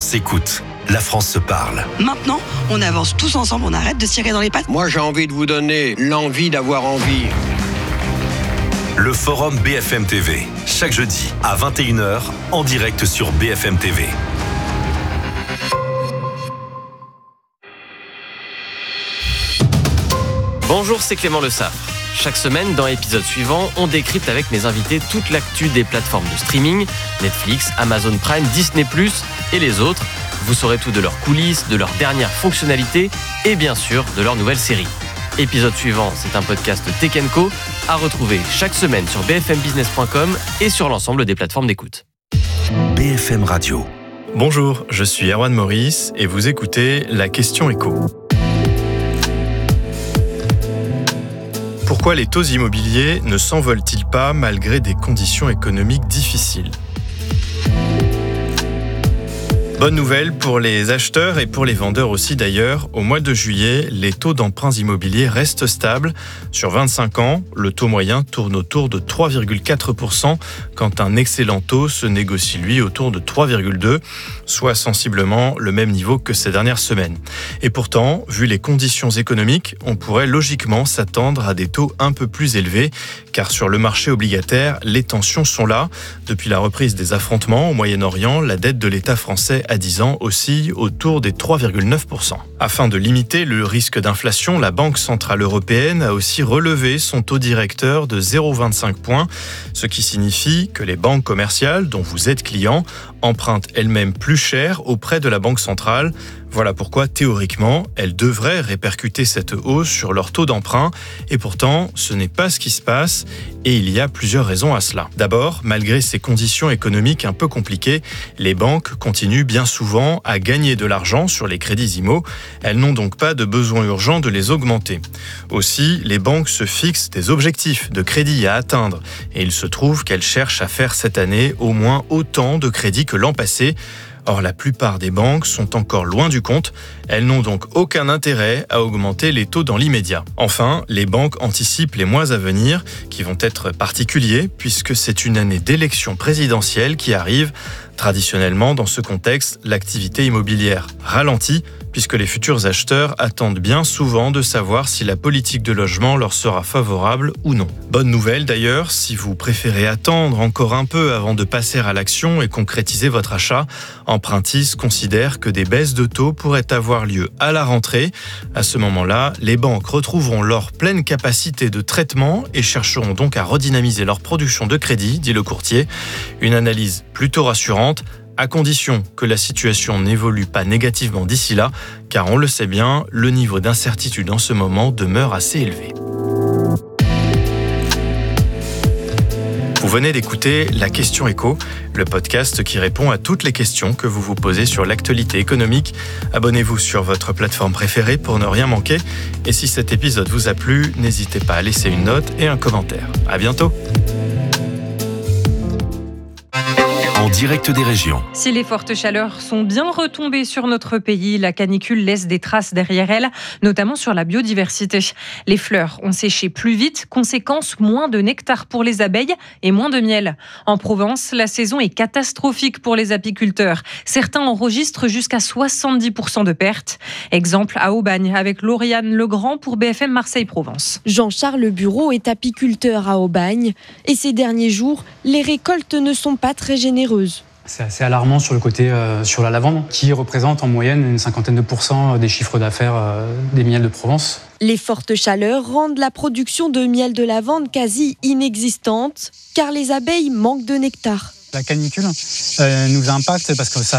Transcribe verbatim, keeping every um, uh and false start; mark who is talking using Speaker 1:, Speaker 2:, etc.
Speaker 1: s'écoute, la France se parle.
Speaker 2: Maintenant, on avance tous ensemble, on arrête de se tirer dans les pattes.
Speaker 3: Moi, j'ai envie de vous donner l'envie d'avoir envie.
Speaker 1: Le Forum B F M T V, chaque jeudi à vingt et une heures, en direct sur B F M T V.
Speaker 4: Bonjour, c'est Clément Le Saffre. Chaque semaine, dans l'épisode suivant, on décrypte avec mes invités toute l'actu des plateformes de streaming, Netflix, Amazon Prime, Disney plus, et les autres. Vous saurez tout de leurs coulisses, de leurs dernières fonctionnalités et bien sûr de leurs nouvelles séries. Épisode suivant, c'est un podcast Tech and Co à retrouver chaque semaine sur b f m business point com et sur l'ensemble des plateformes d'écoute.
Speaker 1: B F M Radio.
Speaker 5: Bonjour, je suis Erwan Maurice et vous écoutez La Question Éco. Pourquoi les taux immobiliers ne s'envolent-ils pas malgré des conditions économiques difficiles ? Bonne nouvelle pour les acheteurs et pour les vendeurs aussi d'ailleurs. Au mois de juillet, les taux d'emprunts immobiliers restent stables. Sur vingt-cinq ans, le taux moyen tourne autour de trois virgule quatre pour cent, quand un excellent taux se négocie lui autour de trois virgule deux pour cent, soit sensiblement le même niveau que ces dernières semaines. Et pourtant, vu les conditions économiques, on pourrait logiquement s'attendre à des taux un peu plus élevés, car sur le marché obligataire, les tensions sont là. Depuis la reprise des affrontements au Moyen-Orient, la dette de l'État français à dix ans oscille autour des trois virgule neuf pour cent. Afin de limiter le risque d'inflation, la Banque centrale européenne a aussi relevé son taux directeur de zéro virgule vingt-cinq points, ce qui signifie que les banques commerciales dont vous êtes client empruntent elles-mêmes plus cher auprès de la Banque centrale. Voilà pourquoi, théoriquement, elles devraient répercuter cette hausse sur leur taux d'emprunt. Et pourtant, ce n'est pas ce qui se passe et il y a plusieurs raisons à cela. D'abord, malgré ces conditions économiques un peu compliquées, les banques continuent bien souvent à gagner de l'argent sur les crédits immo. Elles n'ont donc pas de besoin urgent de les augmenter. Aussi, les banques se fixent des objectifs de crédit à atteindre et il se trouve qu'elles cherchent à faire cette année au moins autant de crédits que l'an passé. Or, la plupart des banques sont encore loin du compte. Elles n'ont donc aucun intérêt à augmenter les taux dans l'immédiat. Enfin, les banques anticipent les mois à venir, qui vont être particuliers, puisque c'est une année d'élection présidentielle qui arrive. Traditionnellement, dans ce contexte, l'activité immobilière ralentit, puisque les futurs acheteurs attendent bien souvent de savoir si la politique de logement leur sera favorable ou non. Bonne nouvelle d'ailleurs, si vous préférez attendre encore un peu avant de passer à l'action et concrétiser votre achat, Empruntis considère que des baisses de taux pourraient avoir lieu à la rentrée. À ce moment-là, les banques retrouveront leur pleine capacité de traitement et chercheront donc à redynamiser leur production de crédit, dit le courtier. Une analyse plutôt rassurante, à condition que la situation n'évolue pas négativement d'ici là, car on le sait bien, le niveau d'incertitude en ce moment demeure assez élevé. Vous venez d'écouter La Question Éco, le podcast qui répond à toutes les questions que vous vous posez sur l'actualité économique. Abonnez-vous sur votre plateforme préférée pour ne rien manquer. Et si cet épisode vous a plu, n'hésitez pas à laisser une note et un commentaire. À bientôt.
Speaker 1: En direct des régions.
Speaker 6: Si les fortes chaleurs sont bien retombées sur notre pays, la canicule laisse des traces derrière elle, notamment sur la biodiversité. Les fleurs ont séché plus vite, conséquence, moins de nectar pour les abeilles et moins de miel. En Provence, la saison est catastrophique pour les apiculteurs. Certains enregistrent jusqu'à soixante-dix pour cent de pertes. Exemple à Aubagne avec Lauriane Legrand pour B F M Marseille-Provence.
Speaker 7: Jean-Charles Bureau est apiculteur à Aubagne et ces derniers jours, les récoltes ne sont pas très généreuses.
Speaker 8: C'est assez alarmant sur le côté euh, sur la lavande, qui représente en moyenne une cinquantaine de pourcents des chiffres d'affaires euh, des miels de Provence.
Speaker 7: Les fortes chaleurs rendent la production de miel de lavande quasi inexistante, car les abeilles manquent de nectar.
Speaker 8: La canicule euh, nous impacte parce que ça